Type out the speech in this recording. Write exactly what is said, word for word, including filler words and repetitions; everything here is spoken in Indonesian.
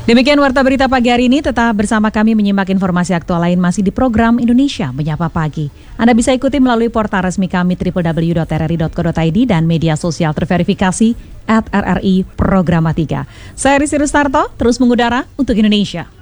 Demikian Warta Berita Pagi hari ini, tetap bersama kami menyimak informasi aktual lain masih di program Indonesia Menyapa Pagi. Anda bisa ikuti melalui portal resmi kami double-u double-u double-u dot r r i dot co dot i d dan media sosial terverifikasi at R R I Programa tiga. Saya Rizky Rustarto, terus mengudara untuk Indonesia.